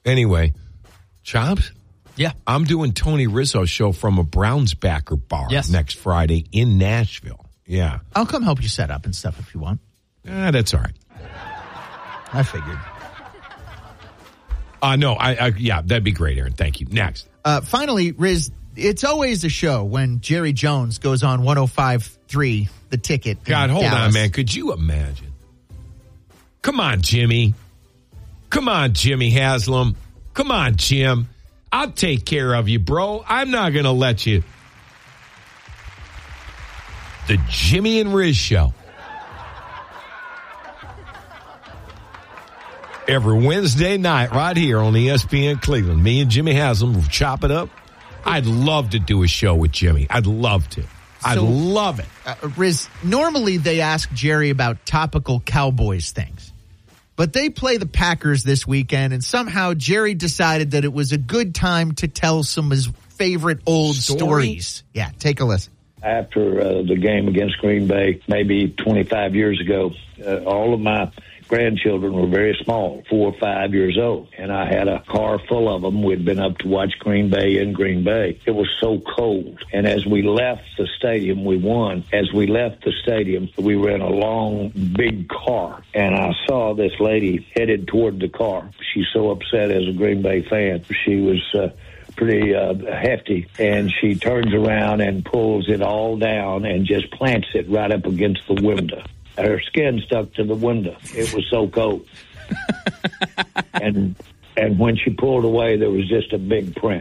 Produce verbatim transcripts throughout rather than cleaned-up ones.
Anyway, Chops? Yeah. I'm doing Tony Rizzo's show from a Browns backer bar yes. next Friday in Nashville. Yeah. I'll come help you set up and stuff if you want. Ah, that's all right. I figured. Uh, no, I, I yeah, that'd be great, Aaron. Thank you. Next. Uh, finally, Riz, it's always a show when Jerry Jones goes on one oh five point three, The Ticket. God, hold Dallas. on, man. Could you imagine? Come on, Jimmy. Come on, Jimmy Haslam. Come on, Jim. I'll take care of you, bro. I'm not going to let you. The Jimmy and Riz Show. Every Wednesday night right here on E S P N Cleveland. Me and Jimmy Haslam will chop it up. I'd love to do a show with Jimmy. I'd love to. I'd So, love it. Uh, Riz, normally they ask Jerry about topical Cowboys things. But they play the Packers this weekend, and somehow Jerry decided that it was a good time to tell some of his favorite old Story? stories. Yeah, take a listen. After uh, the game against Green Bay, maybe twenty-five years ago, uh, all of my grandchildren were very small, four or five years old, and I had a car full of them. We'd been up to watch Green Bay in Green Bay. It was so cold, and as we left the stadium, we won. As we left the stadium, we were in a long, big car, and I saw this lady headed toward the car. She's so upset as a Green Bay fan. She was uh, pretty uh, hefty, and she turns around and pulls it all down and just plants it right up against the window. Her skin stuck to the window. It was so cold. and and when she pulled away, there was just a big print.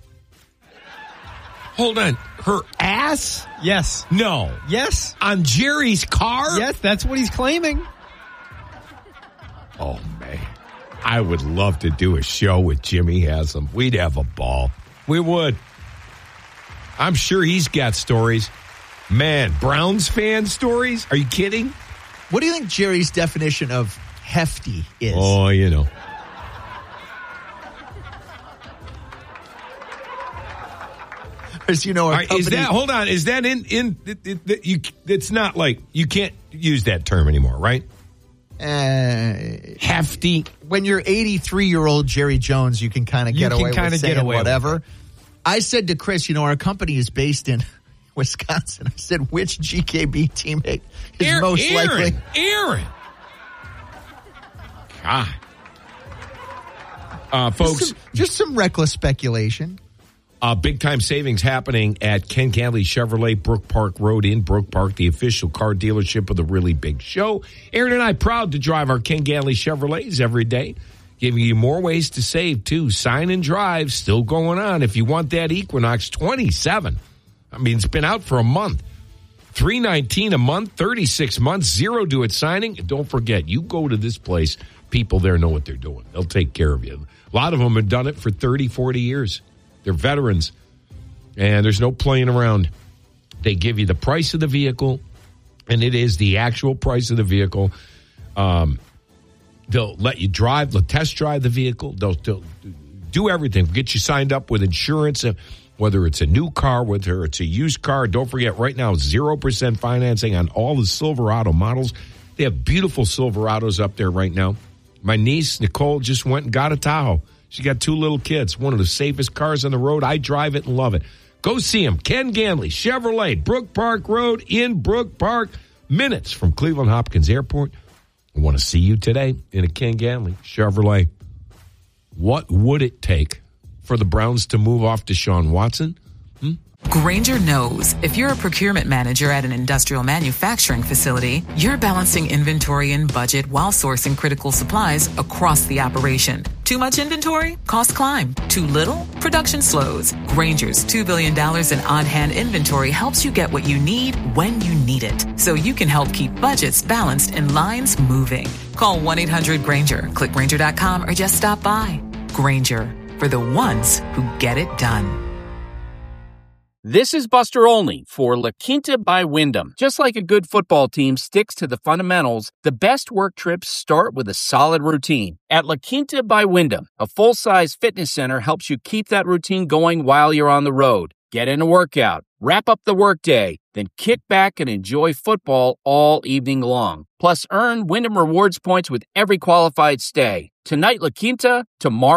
Hold on. Her ass? Yes. No. Yes. On Jerry's car? Yes, that's what he's claiming. Oh, man. I would love to do a show with Jimmy Haslam. We'd have a ball. We would. I'm sure he's got stories. Man, Browns fan stories? Are you kidding? What do you think Jerry's definition of hefty is? Oh, you know. As you know, our Right, is company, that, hold on, is that in, in it, it, it, you, it's not like, you can't use that term anymore, right? uh, Hefty. when you're eighty-three-year-old Jerry Jones, you can kind of get You can away kinda with get saying away with whatever. I said to Chris, you know, our company is based in Wisconsin. I said, which G K B teammate is Aaron, most Aaron, likely? Aaron. God. Uh, folks, Just some, just some reckless speculation. Uh, big time savings happening at Ken Ganley Chevrolet, Brook Park Road in Brook Park, the official car dealership of the Really Big Show. Aaron and I proud to drive our Ken Ganley Chevrolets every day, giving you more ways to save too. Sign and drive still going on. If you want that Equinox twenty-seven, I mean, it's been out for a month. three nineteen a month, thirty-six months, zero due at signing. And don't forget, you go to this place, people there know what they're doing. They'll take care of you. A lot of them have done it for thirty, forty years. They're veterans, and there's no playing around. They give you the price of the vehicle, and it is the actual price of the vehicle. Um, they'll let you drive, they'll test drive the vehicle. They'll, they'll do everything. Get you signed up with insurance, uh, whether it's a new car, whether it's a used car. Don't forget, right now, zero percent financing on all the Silverado models. They have beautiful Silverados up there right now. My niece, Nicole, just went and got a Tahoe. She got two little kids, one of the safest cars on the road. I drive it and love it. Go see him. Ken Ganley, Chevrolet, Brook Park Road in Brook Park, minutes from Cleveland Hopkins Airport. I want to see you today in a Ken Ganley Chevrolet. What would it take for the Browns to move off Deshaun Watson? Hmm? Grainger knows if you're a procurement manager at an industrial manufacturing facility, you're balancing inventory and budget while sourcing critical supplies across the operation. Too much inventory? Costs climb. Too little? Production slows. Grainger's two billion dollars in on-hand inventory helps you get what you need when you need it, so you can help keep budgets balanced and lines moving. Call one eight hundred Grainger, click Grainger dot com, or just stop by. Grainger, for the ones who get it done. This is Buster Olney for La Quinta by Wyndham. Just like a good football team sticks to the fundamentals, the best work trips start with a solid routine. At La Quinta by Wyndham, a full-size fitness center helps you keep that routine going while you're on the road. Get in a workout, wrap up the workday, then kick back and enjoy football all evening long. Plus, earn Wyndham Rewards points with every qualified stay. Tonight, La Quinta, tomorrow.